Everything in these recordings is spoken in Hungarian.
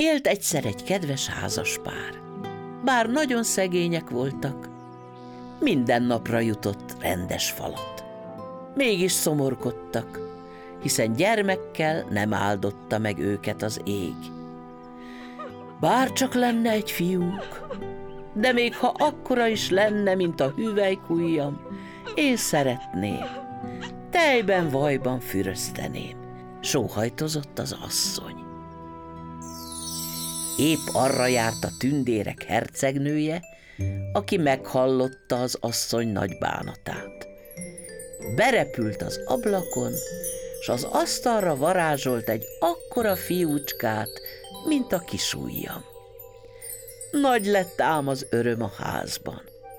Élt egyszer egy kedves házaspár. Bár nagyon szegények voltak, minden napra jutott rendes falat. Mégis szomorkodtak, hiszen gyermekkel nem áldotta meg őket az ég. Bár csak lenne egy fiunk, de még ha akkora is lenne, mint a hüvelykujjam, én szeretném, tejben, vajban fürözteném, sóhajtozott az asszony. Épp arra járt a tündérek hercegnője, aki meghallotta az asszony nagy bánatát. Berepült az ablakon, s az asztalra varázsolt egy akkora fiúcskát, mint a kisujjam. Nagy lett ám az öröm a házban.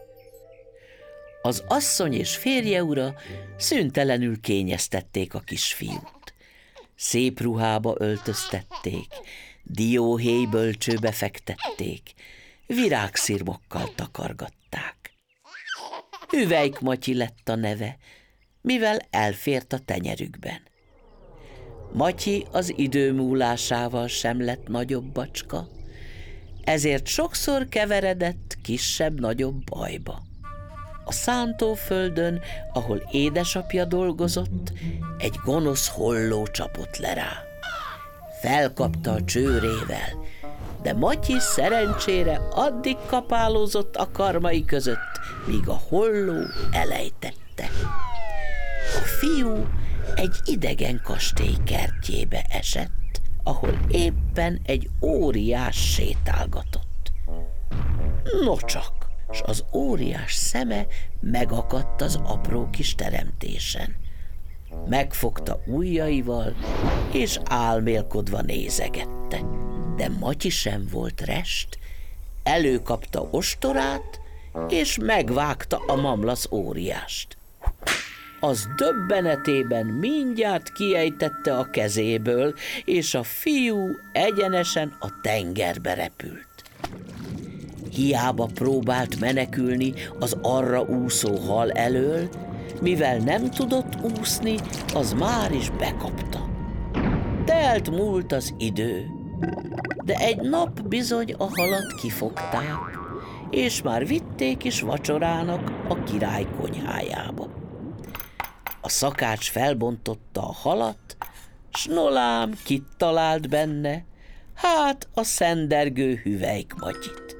Az asszony és férje ura szüntelenül kényeztették a kisfiút. Szép ruhába öltöztették, dióhéj bölcsőbe fektették, virágszirmokkal takargatták. Hüvelyk Matyi lett a neve, mivel elfért a tenyerükben. Matyi az idő múlásával sem lett nagyobb bacska, ezért sokszor keveredett kisebb-nagyobb bajba. A szántóföldön, ahol édesapja dolgozott, egy gonosz holló csapott le rá. Felkapta a csőrével, de Matyi szerencsére addig kapálózott a karmai között, míg a holló elejtette. A fiú egy idegen kastély kertjébe esett, ahol éppen egy óriás sétálgatott. Nocsak, s az óriás szeme megakadt az apró kis teremtésen. Megfogta ujjaival, és álmélkodva nézegette. De Matyi sem volt rest, előkapta ostorát, és megvágta a mamlasz óriást. Az döbbenetében mindjárt kiejtette a kezéből, és a fiú egyenesen a tengerbe repült. Hiába próbált menekülni az arra úszó hal elől, mivel nem tudott úszni, az már is bekapta. Telt múlt az idő, de egy nap bizony a halat kifogták, és már vitték is vacsorának a király konyhájába. A szakács felbontotta a halat, s nolám kit talált benne, hát a szendergő Hüvelyk Matyit.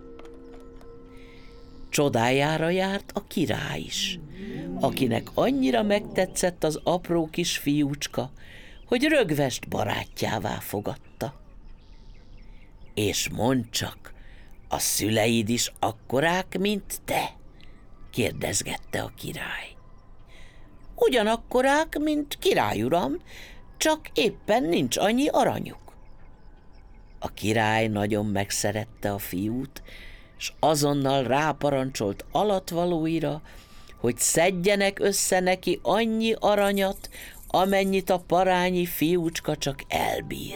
Csodájára járt a király is, akinek annyira megtetszett az apró kis fiúcska, hogy rögvest barátjává fogadta. És mondd csak, a szüleid is akkorák, mint te? Kérdezgette a király. Ugyanakkorák, mint királyuram, csak éppen nincs annyi aranyuk. A király nagyon megszerette a fiút, s azonnal ráparancsolt alatvalóira, hogy szedjenek össze neki annyi aranyat, amennyit a parányi fiúcska csak elbír.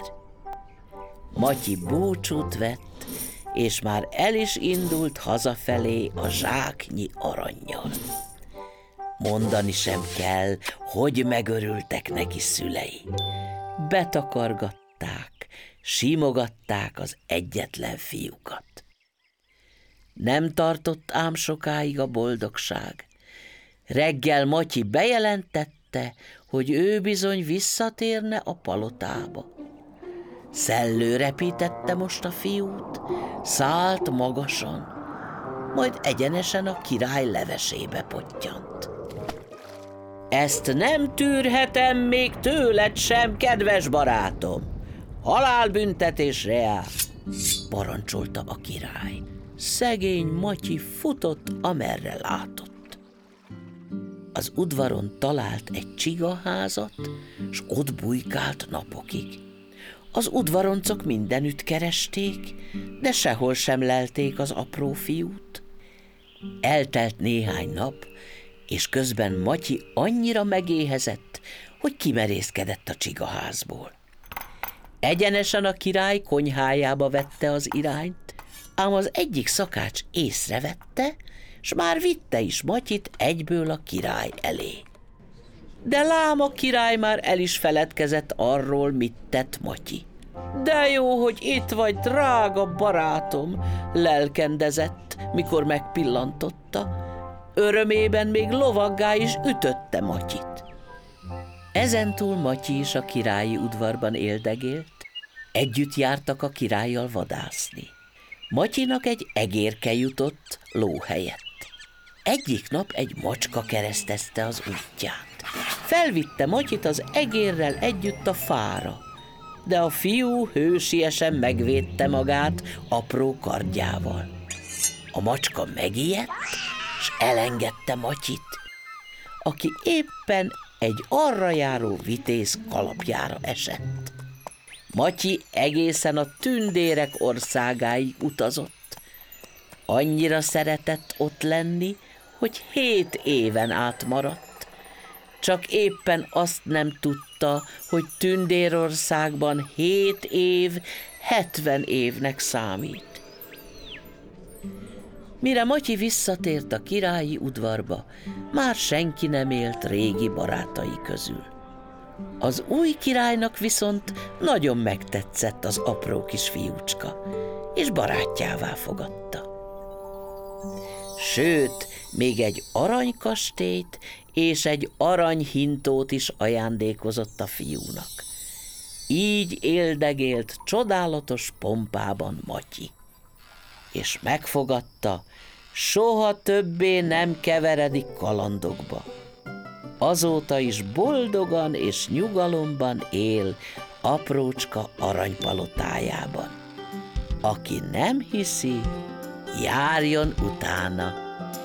Matyi búcsút vett, és már el is indult hazafelé a zsáknyi arannyal. Mondani sem kell, hogy megörültek neki szülei. Betakargatták, simogatták az egyetlen fiúkat. Nem tartott ám sokáig a boldogság. Reggel Matyi bejelentette, hogy ő bizony visszatérne a palotába. Szellő repítette most a fiút, szállt magasan, majd egyenesen a király levesébe pottyant. Ezt nem tűrhetem még tőled sem, kedves barátom! Halálbüntetésre jár! Parancsolta a király. Szegény Matyi futott, amerre látott. Az udvaron talált egy csigaházat, s ott bujkált napokig. Az udvaroncok mindenütt keresték, de sehol sem lelték az apró fiút. Eltelt néhány nap, és közben Matyi annyira megéhezett, hogy kimerészkedett a csigaházból. Egyenesen a király konyhájába vette az irányt, ám az egyik szakács észrevette, s már vitte is Matyit egyből a király elé. De lám a király már el is feledkezett arról, mit tett Matyi. De jó, hogy itt vagy, drága barátom, lelkendezett, mikor megpillantotta. Örömében még lovaggá is ütötte Matyit. Ezentúl Matyi is a királyi udvarban éldegélt, együtt jártak a királlyal vadászni. Matyinak egy egérke jutott ló helyett. Egyik nap egy macska keresztezte az útját. Felvitte Matyit az egérrel együtt a fára, de a fiú hősiesen megvédte magát apró kardjával. A macska megijedt, s elengedte Matyit, aki éppen egy arra járó vitéz kalapjára esett. Matyi egészen a tündérek országáig utazott. Annyira szeretett ott lenni, hogy 7 éven át maradt. Csak éppen azt nem tudta, hogy Tündérországban 7 év 70 évnek számít. Mire Matyi visszatért a királyi udvarba, már senki nem élt régi barátai közül. Az új királynak viszont nagyon megtetszett az apró kis fiúcska, és barátjává fogadta. Sőt, még egy aranykastélyt és egy aranyhintót is ajándékozott a fiúnak. Így éldegélt csodálatos pompában Matyi, és megfogadta, soha többé nem keveredik kalandokba. Azóta is boldogan és nyugalomban él aprócska aranypalotájában. Aki nem hiszi, járjon utána.